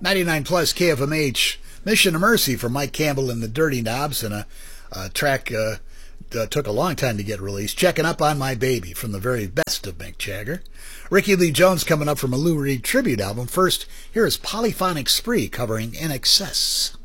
99 plus KFMH, Mission of Mercy for Mike Campbell and the Dirty Knobs, and a track took a long time to get released. Checking Up on My Baby from the very best of Mick Jagger. Ricky Lee Jones coming up from a Lou Reed tribute album. First, here is Polyphonic Spree covering In Excess.